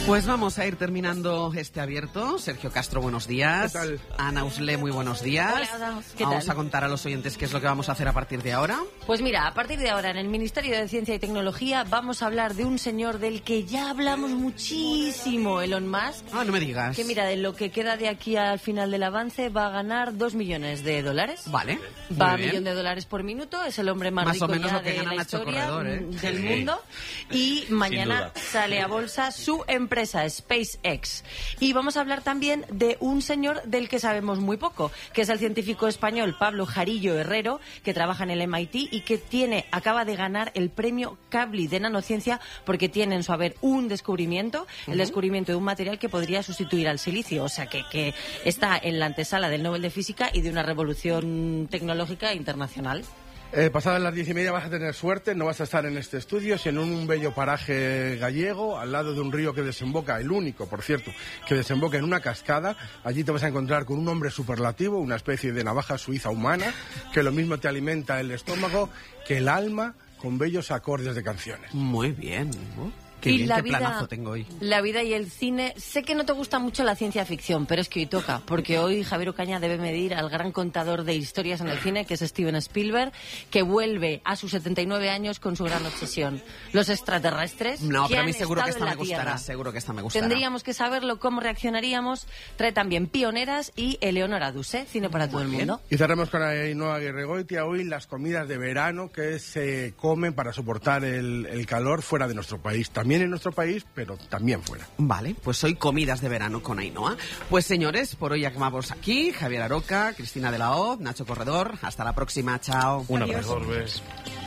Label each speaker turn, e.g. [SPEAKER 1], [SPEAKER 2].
[SPEAKER 1] Pues vamos a ir terminando este abierto. Sergio Castro, buenos días.
[SPEAKER 2] ¿Qué tal?
[SPEAKER 1] Ana Usle, muy buenos días.
[SPEAKER 3] Hola, ¿qué
[SPEAKER 1] Vamos
[SPEAKER 3] tal?
[SPEAKER 1] a contar a los oyentes qué es lo que vamos a hacer a partir de ahora.
[SPEAKER 3] Pues mira, a partir de ahora en el Ministerio de Ciencia y Tecnología vamos a hablar de un señor del que ya hablamos muchísimo, Elon Musk.
[SPEAKER 1] Ah, no me digas.
[SPEAKER 3] Que mira, de lo que queda de aquí al final del avance va a ganar $2 millones.
[SPEAKER 1] Vale.
[SPEAKER 3] Va a
[SPEAKER 1] muy bien.
[SPEAKER 3] $1.000.000 por minuto, es el hombre más,
[SPEAKER 1] Más
[SPEAKER 3] rico
[SPEAKER 1] o menos
[SPEAKER 3] ya
[SPEAKER 1] lo que
[SPEAKER 3] de
[SPEAKER 1] gana
[SPEAKER 3] la
[SPEAKER 1] Nacho
[SPEAKER 3] historia
[SPEAKER 1] Corredor,
[SPEAKER 3] del
[SPEAKER 4] Sí.
[SPEAKER 3] mundo. Y mañana
[SPEAKER 4] duda.
[SPEAKER 3] sale a bolsa su empresa, SpaceX. Y vamos a hablar también de un señor del que sabemos muy poco, que es el científico español Pablo Jarillo Herrero, que trabaja en el MIT y que acaba de ganar el premio Kavli de nanociencia porque tiene en su haber un descubrimiento, el descubrimiento de un material que podría sustituir al silicio. O sea, que está en la antesala del Nobel de Física y de una revolución tecnológica internacional.
[SPEAKER 2] Pasadas las 10:30 vas a tener suerte, no vas a estar en este estudio, sino en un bello paraje gallego, al lado de un río que desemboca, el único, por cierto, que desemboca en una cascada. Allí te vas a encontrar con un hombre superlativo, una especie de navaja suiza humana, que lo mismo te alimenta el estómago que el alma con bellos acordes de canciones.
[SPEAKER 1] Muy bien. Qué
[SPEAKER 3] Y
[SPEAKER 1] bien,
[SPEAKER 3] la
[SPEAKER 1] qué
[SPEAKER 3] vida,
[SPEAKER 1] planazo tengo hoy.
[SPEAKER 3] la vida y el cine. Sé que no te gusta mucho la ciencia ficción, pero es que hoy toca, porque hoy Javier Ocaña debe medir al gran contador de historias en el cine, que es Steven Spielberg, que vuelve a sus 79 años con su gran obsesión. Los extraterrestres.
[SPEAKER 1] No,
[SPEAKER 3] que
[SPEAKER 1] pero a
[SPEAKER 3] han
[SPEAKER 1] mí seguro que
[SPEAKER 3] estado
[SPEAKER 1] esta
[SPEAKER 3] en
[SPEAKER 1] me
[SPEAKER 3] la
[SPEAKER 1] gustará.
[SPEAKER 3] Tierra.
[SPEAKER 1] Seguro que esta me gustará.
[SPEAKER 3] Tendríamos que saberlo, cómo reaccionaríamos. Trae también Pioneras y Eleonora Duse, cine para todo el mundo.
[SPEAKER 2] Y cerramos con Ainhoa Aguirregoitia, hoy las comidas de verano que se comen para soportar el calor fuera de nuestro país. También en nuestro país, pero también fuera.
[SPEAKER 1] Vale, pues hoy comidas de verano con Ainhoa. Pues señores, por hoy acabamos aquí. Javier Aroca, Cristina de la Hoz, Nacho Corredor. Hasta la próxima, chao.
[SPEAKER 4] Un abrazo.